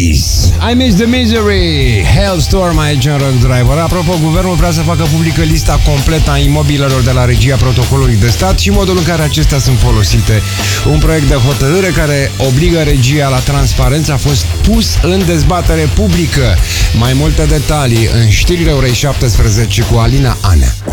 Days. I Miss the Misery, Hellstorm aici în Rock Driver. Apropo, guvernul vrea să facă publică lista completă a imobilelor de la regia protocolului de stat și modul în care acestea sunt folosite. Un proiect de hotărâre care obligă regia la transparență a fost pus în dezbatere publică. Mai multe detalii în știrile orei 17 cu Alina Anea.